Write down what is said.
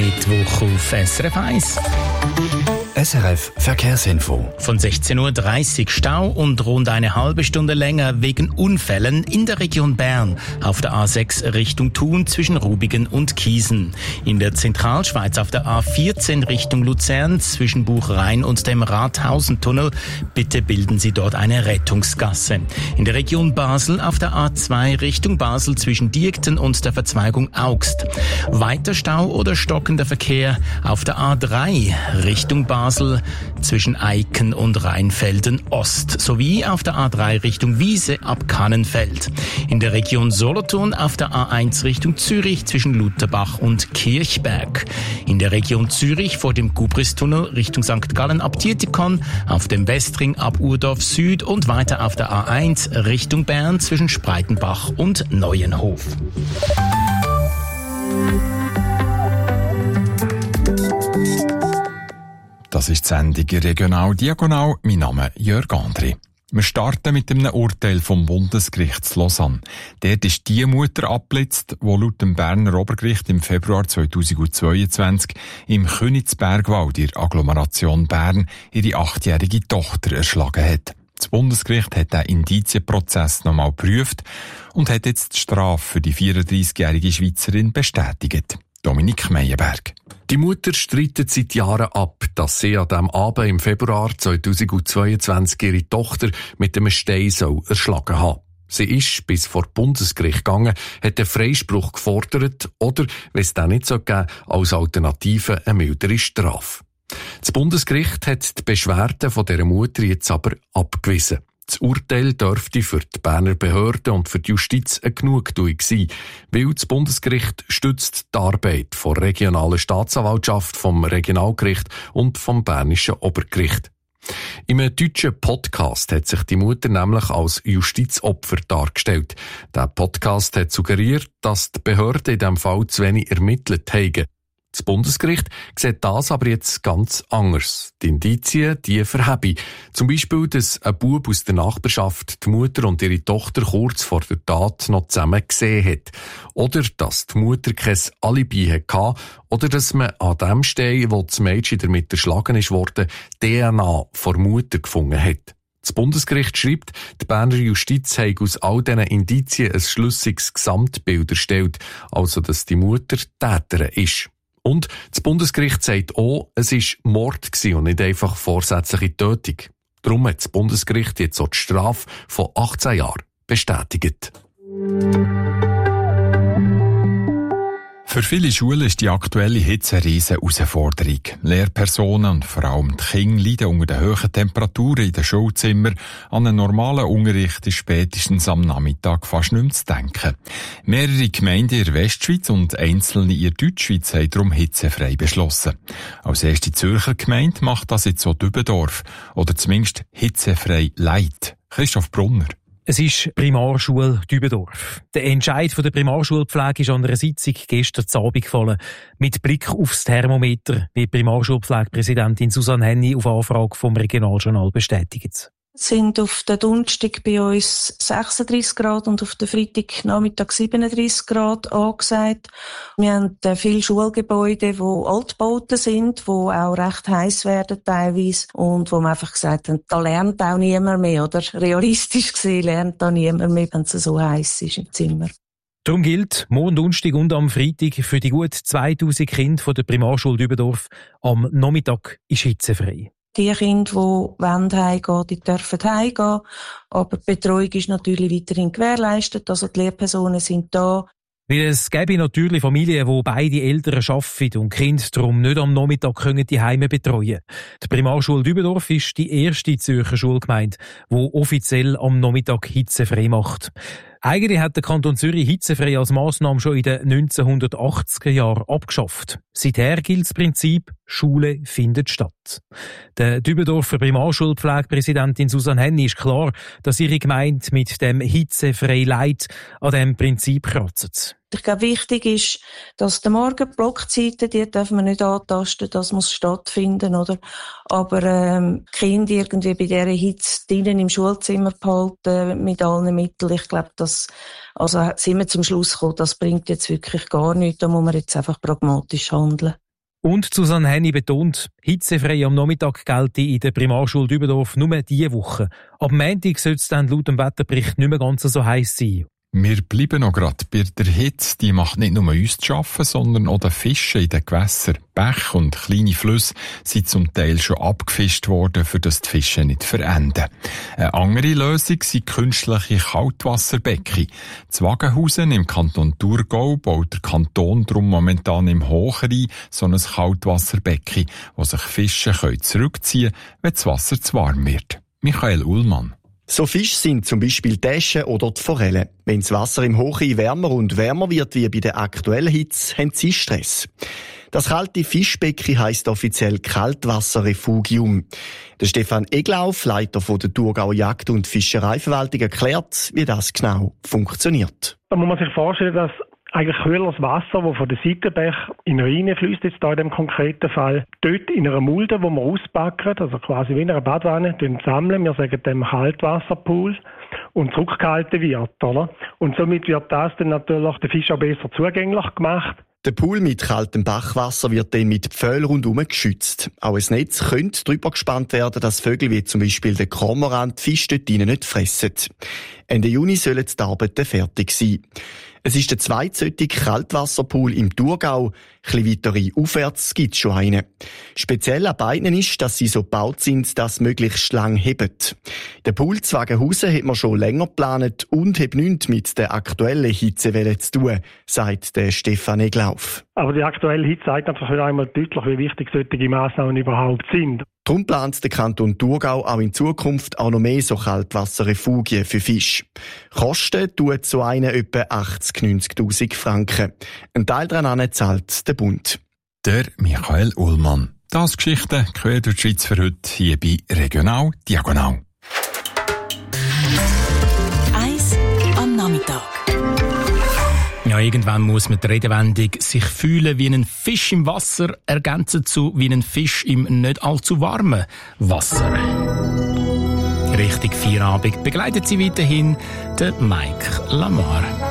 Mittwoch auf SRF 1. SRF Verkehrsinfo. Von 16.30 Uhr Stau und rund eine halbe Stunde länger wegen Unfällen in der Region Bern auf der A6 Richtung Thun zwischen Rubigen und Kiesen. In der Zentralschweiz auf der A14 Richtung Luzern zwischen Buchrain und dem Rathausentunnel. Bitte bilden Sie dort eine Rettungsgasse. In der Region Basel auf der A2 Richtung Basel zwischen Diekten und der Verzweigung Augst. Weiter Stau oder stockender Verkehr auf der A3 Richtung Basel zwischen Eiken und Rheinfelden Ost sowie auf der A3 Richtung Wiese ab Kannenfeld. In der Region Solothurn auf der A1 Richtung Zürich zwischen Lutherbach und Kirchberg. In der Region Zürich vor dem Gubristunnel Richtung St. Gallen ab Dietikon, auf dem Westring ab Urdorf Süd und weiter auf der A1 Richtung Bern zwischen Spreitenbach und Neuenhof. Das ist die Sendung Regional Diagonal. Mein Name ist Jörg Andri. Wir starten mit einem Urteil vom Bundesgericht zu Lausanne. Dort ist die Mutter abgeblitzt, die laut dem Berner Obergericht im Februar 2022 im Königsbergwald in der Agglomeration Bern ihre 8-jährige Tochter erschlagen hat. Das Bundesgericht hat den Indizienprozess nochmal geprüft und hat jetzt die Strafe für die 34-jährige Schweizerin bestätigt. Dominik Meyerberg. Die Mutter streitet seit Jahren ab, dass sie an diesem Abend im Februar 2022 ihre Tochter mit einem Stein erschlagen hat. Sie ist bis vor Bundesgericht gegangen, hat einen Freispruch gefordert oder, wenn es den nicht so gegeben, als Alternative eine mildere Strafe. Das Bundesgericht hat die Beschwerden von dieser Mutter jetzt aber abgewiesen. Das Urteil dürfte für die Berner Behörden und für die Justiz eine Genugtuung sein, weil das Bundesgericht stützt die Arbeit der regionalen Staatsanwaltschaft, vom Regionalgericht und vom Bernischen Obergericht. Im deutschen Podcast hat sich die Mutter nämlich als Justizopfer dargestellt. Der Podcast hat suggeriert, dass die Behörden in diesem Fall zu wenig ermittelt haben. Das Bundesgericht sieht das aber jetzt ganz anders. Die Indizien, die verhebe. Zum Beispiel, dass ein Bub aus der Nachbarschaft die Mutter und ihre Tochter kurz vor der Tat noch zusammen gesehen hat. Oder dass die Mutter kein Alibi hatte. Oder dass man an dem Stein, wo das Mädchen damit erschlagen ist worden, DNA von der Mutter gefunden hat. Das Bundesgericht schreibt, die Berner Justiz habe aus all diesen Indizien ein schlüssiges Gesamtbild erstellt, also dass die Mutter Täterin ist. Und das Bundesgericht sagt auch, es war Mord und nicht einfach vorsätzliche Tötung. Darum hat das Bundesgericht jetzt auch die Strafe von 18 Jahren bestätigt. Für viele Schulen ist die aktuelle Hitze eine riesige Herausforderung. Lehrpersonen und vor allem die Kinder leiden unter den hohen Temperaturen in den Schulzimmern. An einen normalen Unterricht ist spätestens am Nachmittag fast nicht mehr zu denken. Mehrere Gemeinden in der Westschweiz und einzelne in der Deutschschweiz haben darum hitzefrei beschlossen. Als erste Zürcher Gemeinde macht das jetzt so Dübendorf. Oder zumindest hitzefrei Light. Christoph Brunner. Es ist Primarschule Dübendorf. Der Entscheid von der Primarschulpflege ist an einer Sitzung gestern Abend gefallen. Mit Blick aufs Thermometer wird Primarschulpflegepräsidentin Susanne Henny auf Anfrage vom Regionaljournal bestätigt. Es sind auf den Donnerstag bei uns 36 Grad und auf den Freitagnachmittag 37 Grad angesagt. Wir haben viele Schulgebäude, die Altbauten sind, die auch recht heiß werden teilweise und wo wir einfach gesagt haben, da lernt auch niemand mehr, oder realistisch gesehen lernt da niemand mehr, wenn es so heiß ist im Zimmer. Darum gilt, morgen Donnerstag und am Freitag für die gut 2000 Kinder von der Primarschule Dübendorf, am Nachmittag ist hitzefrei. Die Kinder, die heimgehen, die dürfen heimgehen. Aber die Betreuung ist natürlich weiterhin gewährleistet. Also die Lehrpersonen sind da. Weil es gäbe natürlich Familien, wo beide Eltern arbeiten und Kinder darum nicht am Nachmittag die Heime betreuen. Die Primarschule Dübendorf ist die erste Zürcher Schulgemeinde, die offiziell am Nachmittag hitzefrei macht. Eigentlich hat der Kanton Zürich hitzefrei als Massnahme schon in den 1980er Jahren abgeschafft. Seither gilt das Prinzip, Schule findet statt. Der Dübendorfer Primarschulpflegepräsidentin Susanne Henny ist klar, dass ihre Gemeinde mit dem hitzefrei Leid an diesem Prinzip kratzt. Ich glaube, wichtig ist, dass die Morgenblockzeiten, die dürfen wir nicht antasten, das muss stattfinden, oder? Aber die Kinder irgendwie bei dieser Hitze drinnen im Schulzimmer behalten, mit allen Mitteln, ich glaube, sind wir zum Schluss gekommen, das bringt jetzt wirklich gar nichts, da muss man jetzt einfach pragmatisch handeln. Und Susanne Henny betont, hitzefrei am Nachmittag gelte in der Primarschule Dübendorf nur diese Woche. Ab Montag soll es dann laut dem Wetterbericht nicht mehr ganz so heiß sein. Wir bleiben noch gerade bei der Hitze. Die macht nicht nur uns zu arbeiten, sondern auch den Fischen in den Gewässern. Bäche und kleine Flüsse sind zum Teil schon abgefischt worden, für das die Fische nicht verenden. Eine andere Lösung sind künstliche Kaltwasserbecken. In Wagenhausen im Kanton Thurgau baut der Kanton darum momentan im Hochrhein so ein Kaltwasserbecken, wo sich Fische zurückziehen können, wenn das Wasser zu warm wird. Michael Ullmann. So Fische sind zum Beispiel die Äsche oder die Forellen. Wenn das Wasser im Hochrhein wärmer und wärmer wird wie bei der aktuellen Hitze, haben sie Stress. Das kalte Fischbecken heisst offiziell Kaltwasserrefugium. Der Stefan Eglauf, Leiter der Thurgauer Jagd- und Fischereiverwaltung, erklärt, wie das genau funktioniert. Da muss man sich vorstellen, dass eigentlich höheres Wasser, das von der Seitenbach in den Rhein fließt, jetzt da in dem konkreten Fall, dort in einer Mulde, die wir auspacken, also quasi wie in einer Badwanne, sammeln, wir sagen dem Kaltwasserpool, und zurückgehalten wird, oder? Und somit wird das dann natürlich den Fisch auch besser zugänglich gemacht. Der Pool mit kaltem Bachwasser wird dann mit Pfählen rundum geschützt. Auch ein Netz könnte drüber gespannt werden, dass Vögel wie zum Beispiel der Kormorant die Fische dort nicht fressen. Ende Juni sollen die Arbeiten fertig sein. Es ist der zweitseitige Kaltwasserpool im Thurgau. Ein bisschen weiter aufwärts gibt es schon einen. Speziell an beiden ist, dass sie so gebaut sind, dass sie möglichst lang heben. Der Pool zu Wagenhausen hat man schon länger geplant und hat nichts mit der aktuellen Hitzewelle zu tun, sagt der Stefan Eglauf. Aber die aktuelle Hitze zeigt einfach wieder einmal deutlich, wie wichtig solche Massnahmen überhaupt sind. Darum plant der Kanton Thurgau auch in Zukunft auch noch mehr so Kaltwasserrefugien für Fische. Kosten tut so eine etwa 80.000–90.000 Franken. Ein Teil daran zahlt der Bund. Der Michael Ullmann. Das Geschichten quer durch die Schweiz für heute hier bei Regional Diagonal. Eis am Nachmittag. Ja, irgendwann muss man die Redewendung «sich fühlen wie ein Fisch im Wasser» ergänzen zu «wie ein Fisch im nicht allzu warmen Wasser». Richtig Feierabend begleitet sie weiterhin der Mike Lamar.